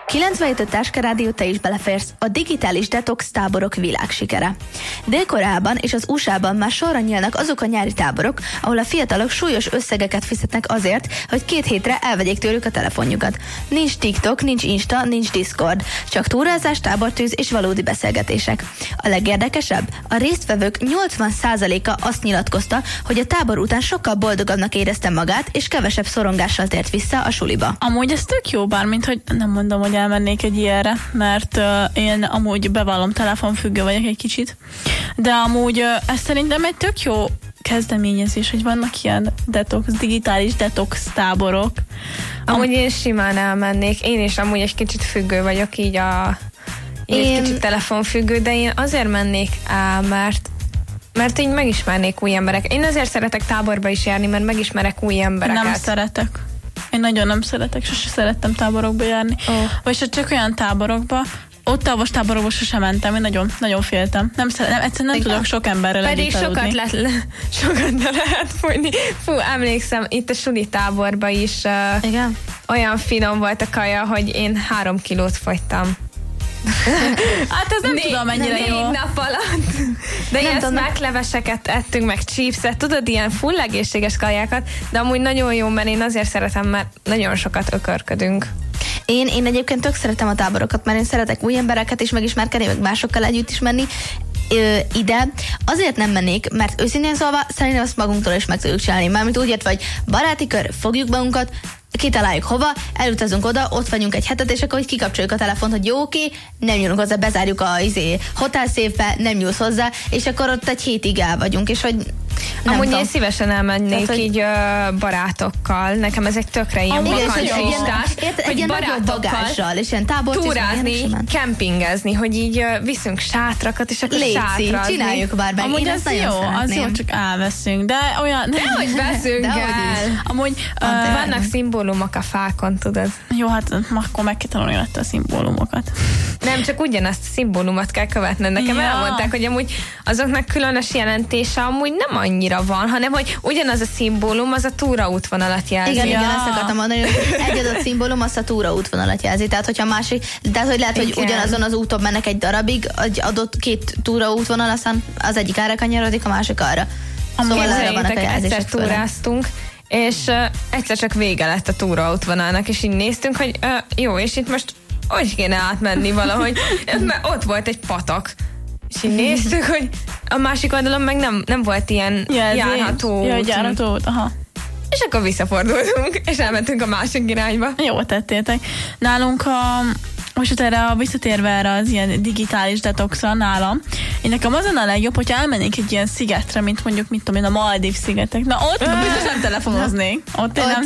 97 Táska Rádió, te is beleférsz. A digitális detox táborok világsikere. Dél-Koreában és az USA-ban már sorra nyílnak azok a nyári táborok, ahol a fiatalok súlyos összegeket fizetnek azért, hogy 2 hétre elvegyék tőlük a telefonjukat. Nincs TikTok, nincs Insta, nincs Discord, csak túrázás, tábortűz és valódi beszélgetések. A legérdekesebb? A résztvevők 80%-a azt nyilatkozta, hogy a tábor után sokkal boldogabbnak érezte magát, és kevesebb szorongással tért vissza a suliba. Amúgy ez tök jó, bármint, hogy nem mondom, hogy elmennék egy ilyenre, mert én amúgy bevallom, telefonfüggő vagyok egy kicsit, de amúgy ez szerintem egy tök jó kezdeményezés, hogy vannak ilyen digitális detox táborok. Amúgy én simán elmennék, én is amúgy egy kicsit függő vagyok, így egy kicsit telefonfüggő, de én azért mennék el, mert így megismernék új emberek. Én azért szeretek táborba is járni, mert megismerek új embereket. Nem szeretek. Én nagyon nem szeretek, sose szerettem táborokba járni. Vagy csak olyan táborokba, ott táborokba sosem mentem, én nagyon, nagyon féltem. Egyszerűen nem tudok sok emberrel pedig sokat lehet folyni. Fú, emlékszem, itt a suli táborba is olyan finom volt a kaja, hogy én 3 kilót fogytam. Hát ez nem tudom mennyire jó. 4 nap alatt. De ilyen smákleveseket ettünk, meg chipset, tudod, ilyen full egészséges kajákat, de amúgy nagyon jó, mert én azért szeretem, mert nagyon sokat ökörködünk. Én egyébként tök szeretem a táborokat, mert én szeretek új embereket is megismerkedni, meg másokkal együtt is menni. Ide azért nem mennék, mert őszintén szólva szerintem azt magunktól is meg tudjuk csinálni. Mármint úgy értve, hogy baráti kör, fogjuk magunkat, kitaláljuk hova, elutazunk oda, ott vagyunk egy hetet, és akkor kikapcsoljuk a telefont, hogy jó, oké, nem nyúlunk hozzá, bezárjuk a hotel széfbe, nem nyúlsz hozzá, és akkor ott egy hétig el vagyunk, és hogy amúgy én szívesen elmennék így barátokkal. Nekem ez egy tökre ilyen vakancsistás, hogy barátokkal és ilyen túrázni, kempingezni, hogy így viszünk sátrakat, és akkor sátrazni. Csináljuk bár meg. Amúgy az jó, csak elveszünk, de olyan... Dehogy veszünk el. Amúgy vannak szimbólumok a fákon, tudod? Jó, hát akkor meg kell tanulni a szimbólumokat. Nem, csak ugyanazt a szimbólumot kell követned. Nekem elmondták, hogy amúgy azoknak különös jelentése amúgy nem annyira van, hanem hogy ugyanaz a szimbólum, az a túraútvonalat jelzi. Igen, ezt akartam mondani, hogy egy adott szimbólum az a túraútvonalat jelzi. Tehát, hogyha tehát, hogy lehet, hogy ugyanazon az úton mennek egy darabig, egy adott 2 túraútvonal, aztán az egyik arra kanyarodik, a másik arra. Szóval erre vannak a jelzések. Egyszer túráztunk, és egyszer csak vége lett a túraútvonalnak, és így néztünk, hogy jó, és itt most hogy kéne átmenni valahogy, mert ott volt egy patak. És így néztük, hogy a másik oldalon meg nem volt ilyen járható út. Aha. És akkor visszafordultunk, és elmentünk a másik irányba. Jó tettétek. Nálunk most visszatérve erre az ilyen digitális detoxra nálam, én nekem azon a legjobb, hogyha elmennék egy ilyen szigetre, mint mondjuk, mit tudom én, a Maldív szigetek. Na ott biztos nem telefonoznék. Ott én nem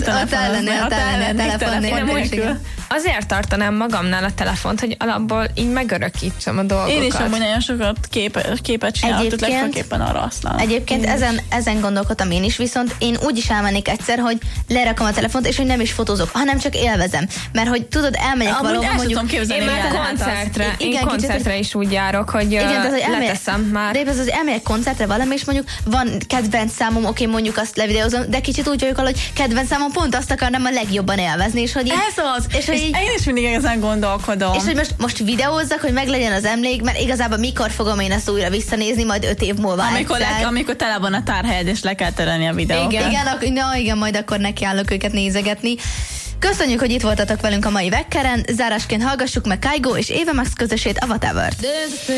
telefonoznék. Azért tartanám magamnál a telefont, hogy alapból így megörökítsem a dolgokat. Én is amúgy nagyon sokat képet csinálok, legfőképpen arra használom. Egyébként ezen gondolkodtam én is, viszont én úgy is elmennék egyszer, hogy lerakom a telefont, és hogy nem is fotózok, hanem csak élvezem. Mert hogy tudod, elmegyek valahol, mondjuk... Én már koncertre is úgy járok, hogy leteszem már. De az elmegyek koncertre valami, és mondjuk van kedvenc számom, oké, mondjuk azt levideózom, de kicsit úgy vagyok, hogy kedvenc számom pont azt akarnám a legjobban élvezni, és hogy ez az, és hogy én is mindig ezen gondolkodom. És hogy most videózzak, hogy meglegyen az emlék, mert igazából mikor fogom én ezt újra visszanézni, majd 5 év múlva amikor tele van a tárhelyed, és le kell törölni a videót. Igen, majd akkor nekiállok őket nézegetni. Köszönjük, hogy itt voltatok velünk a mai Vekkeren. Zárásként hallgassuk meg Kygo és Ava Max közösét, a Whatever-t.